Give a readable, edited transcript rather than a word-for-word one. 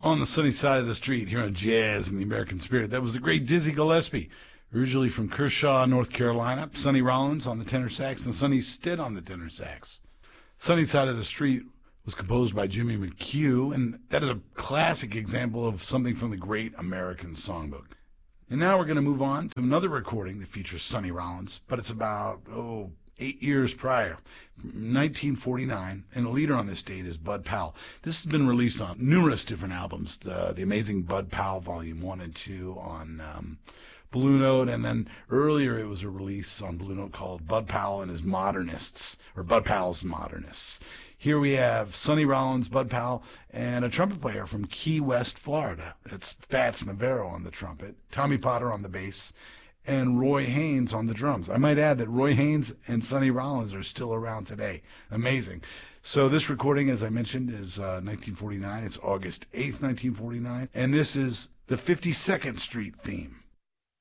On the Sunny Side of the Street, here on Jazz and the American Spirit. That was the great Dizzy Gillespie, originally from Kershaw, North Carolina. Sonny Rollins on the tenor sax and Sonny Stitt on the tenor sax. Sunny Side of the Street was composed by Jimmy McHugh, and that is a classic example of something from the Great American Songbook. And now we're going to move on to another recording that features Sonny Rollins, but it's about, 8 years prior, 1949, and the leader on this date is Bud Powell. This has been released on numerous different albums, the amazing Bud Powell Volume 1 and 2 on Blue Note, and then earlier it was a release on Blue Note called Bud Powell and His Modernists, or Bud Powell's Modernists. Here we have Sonny Rollins, Bud Powell, and a trumpet player from Key West, Florida. It's Fats Navarro on the trumpet, Tommy Potter on the bass, and Roy Haynes on the drums. I might add that Roy Haynes and Sonny Rollins are still around today. Amazing. So this recording, as I mentioned, is 1949. It's August 8th, 1949. And this is the 52nd Street theme.